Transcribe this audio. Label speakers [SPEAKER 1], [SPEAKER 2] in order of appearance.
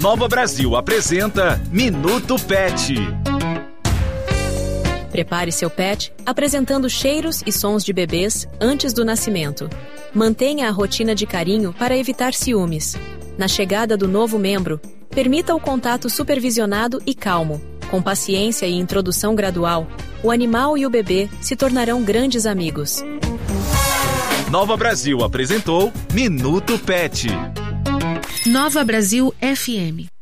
[SPEAKER 1] Nova Brasil apresenta Minuto Pet.
[SPEAKER 2] Prepare seu pet apresentando cheiros e sons de bebês antes do nascimento. Mantenha a rotina de carinho para evitar ciúmes. Na chegada do novo membro, permita o contato supervisionado e calmo. Com paciência e introdução gradual, o animal e o bebê se tornarão grandes amigos.
[SPEAKER 1] Nova Brasil apresentou Minuto Pet.
[SPEAKER 3] Nova Brasil FM.